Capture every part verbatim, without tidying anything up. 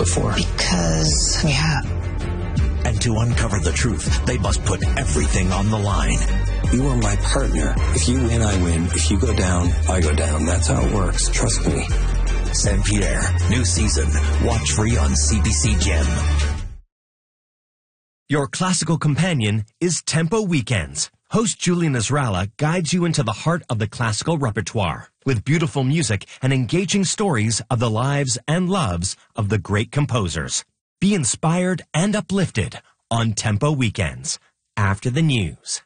before? Because we have. And to uncover the truth, they must put everything on the line. You are my partner. If you win, I win. If you go down, I go down. That's how it works. Trust me. Saint Pierre, new season. Watch free on C B C Gem. Your classical companion is Tempo Weekends. Host Julie Nasrallah guides you into the heart of the classical repertoire with beautiful music and engaging stories of the lives and loves of the great composers. Be inspired and uplifted on Tempo Weekends after the news.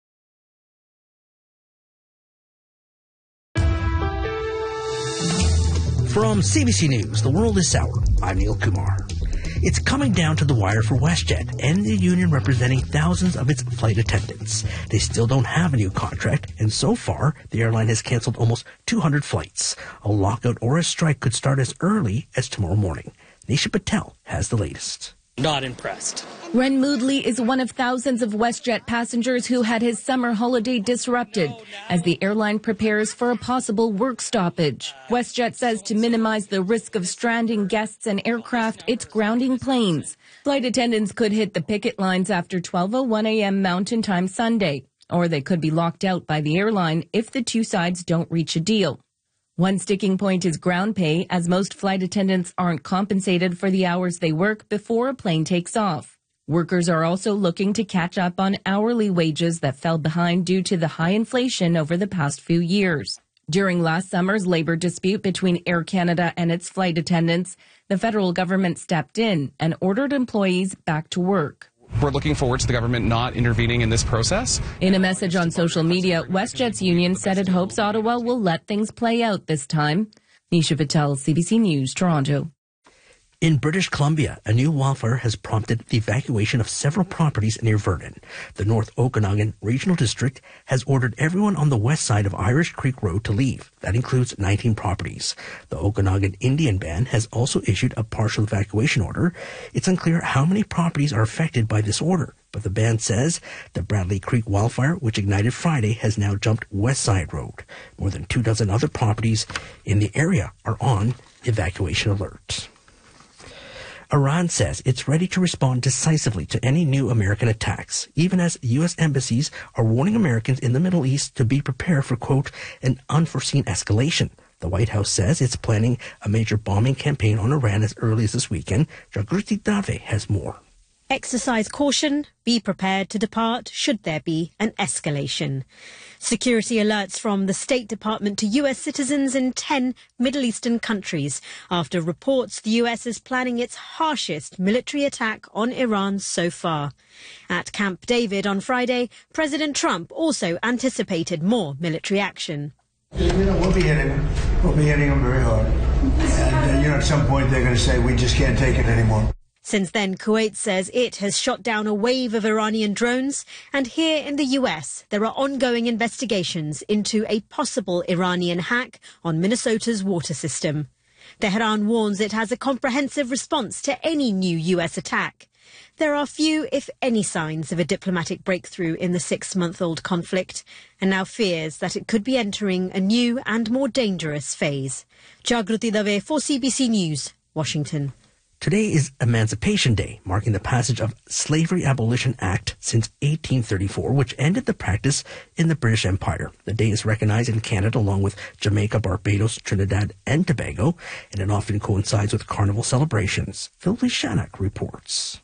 From C B C News, The World is Sour, I'm Neil Kumar. It's coming down to the wire for WestJet and the union representing thousands of its flight attendants. They still don't have a new contract, and so far, the airline has canceled almost two hundred flights. A lockout or a strike could start as early as tomorrow morning. Nisha Patel has the latest. Not impressed. Ren Moodley is one of thousands of WestJet passengers who had his summer holiday disrupted as the airline prepares for a possible work stoppage. WestJet says to minimize the risk of stranding guests and aircraft, it's grounding planes. Flight attendants could hit the picket lines after twelve oh one a.m. Mountain Time Sunday, or they could be locked out by the airline if the two sides don't reach a deal. One sticking point is ground pay, as most flight attendants aren't compensated for the hours they work before a plane takes off. Workers are also looking to catch up on hourly wages that fell behind due to the high inflation over the past few years. During last summer's labor dispute between Air Canada and its flight attendants, the federal government stepped in and ordered employees back to work. We're looking forward to the government not intervening in this process. In a message on social media, WestJet's union said it hopes Ottawa will let things play out this time. Nisha Patel, C B C News, Toronto. In British Columbia, a new wildfire has prompted the evacuation of several properties near Vernon. The North Okanagan Regional District has ordered everyone on the west side of Irish Creek Road to leave. That includes nineteen properties. The Okanagan Indian Band has also issued a partial evacuation order. It's unclear how many properties are affected by this order, but the band says the Bradley Creek wildfire, which ignited Friday, has now jumped West Side Road. More than two dozen other properties in the area are on evacuation alert. Iran says it's ready to respond decisively to any new American attacks, even as U S embassies are warning Americans in the Middle East to be prepared for, quote, an unforeseen escalation. The White House says it's planning a major bombing campaign on Iran as early as this weekend. Jagruti Dave has more. Exercise caution, be prepared to depart should there be an escalation. Security alerts from the State Department to U S citizens in ten Middle Eastern countries after reports the U S is planning its harshest military attack on Iran so far. At Camp David on Friday, President Trump also anticipated more military action. You know, we'll be hitting them. We'll be hitting them very hard. And, uh, you know, at some point they're going to say, we just can't take it anymore. Since then, Kuwait says it has shot down a wave of Iranian drones, and here in the U S, there are ongoing investigations into a possible Iranian hack on Minnesota's water system. Tehran warns it has a comprehensive response to any new U S attack. There are few, if any, signs of a diplomatic breakthrough in the six-month-old conflict, and now fears that it could be entering a new and more dangerous phase. Jagruti Dave for C B C News, Washington. Today is Emancipation Day, marking the passage of Slavery Abolition Act since eighteen thirty-four, which ended the practice in the British Empire. The day is recognized in Canada along with Jamaica, Barbados, Trinidad, and Tobago, and it often coincides with carnival celebrations. Phil Lishanak reports.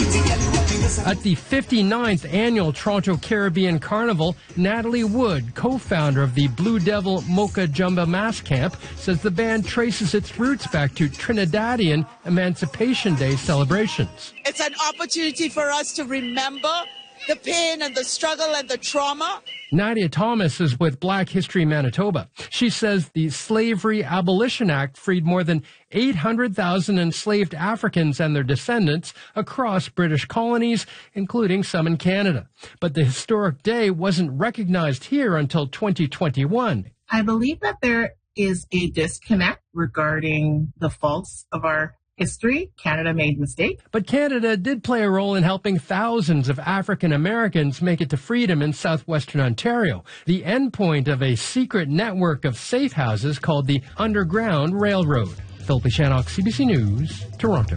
At the fifty-ninth Annual Toronto Caribbean Carnival, Natalie Wood, co-founder of the Blue Devil Mocha Jumba Mass Camp, says the band traces its roots back to Trinidadian Emancipation Day celebrations. It's an opportunity for us to remember the pain and the struggle and the trauma. Nadia Thomas is with Black History Manitoba. She says the Slavery Abolition Act freed more than eight hundred thousand enslaved Africans and their descendants across British colonies, including some in Canada. But the historic day wasn't recognized here until twenty twenty-one. I believe that there is a disconnect regarding the faults of our history. Canada made mistakes. But Canada did play a role in helping thousands of African Americans make it to freedom in southwestern Ontario, the endpoint of a secret network of safe houses called the Underground Railroad. Philip Shannock, C B C News, Toronto.